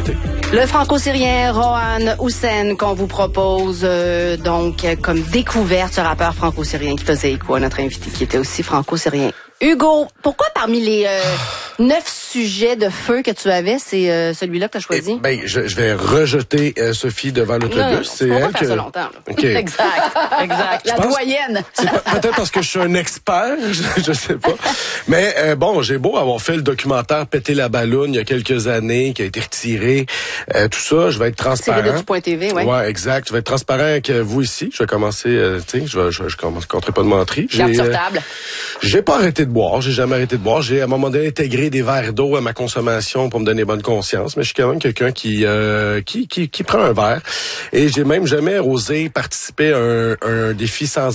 été. Le franco-syrien Rohan Hussein qu'on vous propose donc comme découverte, ce rappeur franco-syrien qui faisait écho à notre invité qui était aussi franco-syrien. Hugo, pourquoi parmi les 9 sujets de feu que tu avais, c'est celui-là que tu as choisi? Je vais rejeter Sophie devant l'autobus. Non, c'est on elle va pas que... faire ça longtemps. Là. Okay. Exact. La doyenne. C'est peut-être parce que je suis un expert, je sais pas. Mais j'ai beau avoir fait le documentaire Péter la balloune il y a quelques années, qui a été retiré, tout ça, je vais être transparent. C'est de du.tv, ouais. Ouais, exact. Je vais être transparent avec vous ici. Je vais commencer, je compterai pas de menterie. Garde sur table. J'ai pas arrêté de boire, j'ai jamais arrêté de boire. J'ai à un moment donné intégré des verres d'eau à ma consommation pour me donner bonne conscience, mais je suis quand même quelqu'un qui prend un verre. Et j'ai même jamais osé participer à un défi sans